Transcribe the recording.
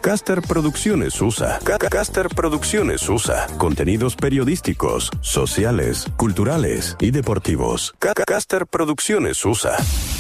Caster Producciones USA. Caster Producciones USA. Contenidos periodísticos, sociales, culturales y deportivos. Caster Producciones USA.